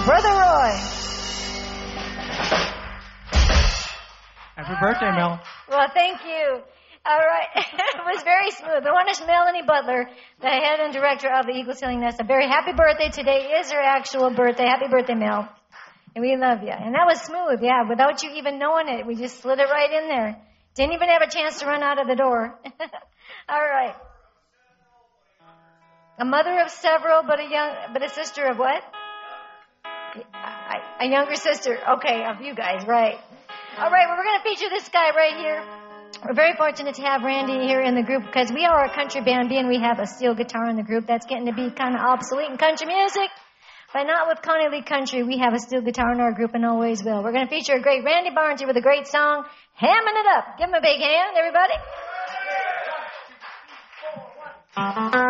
Brother Roy. Happy birthday, Mel. Well, thank you. All right. It was very smooth. The one is Melanie Butler, the head and director of the Eagle Sailing Nest. A very happy birthday. Today is her actual birthday. Happy birthday, Mel. And we love you. And that was smooth, yeah, without you even knowing it. We just slid it right in there. Didn't even have a chance to run out of the door. All right. A mother of several, but a sister of what? A younger sister. Okay, of you guys, right. All right, well, we're going to feature this guy right here. We're very fortunate to have Randy here in the group because we are a country band, being we have a steel guitar in the group. That's getting to be kind of obsolete in country music. But not with Connie Lee Country. We have a steel guitar in our group and always will. We're going to feature a great Randy Barnes here with a great song, Hamming It Up. Give him a big hand, everybody.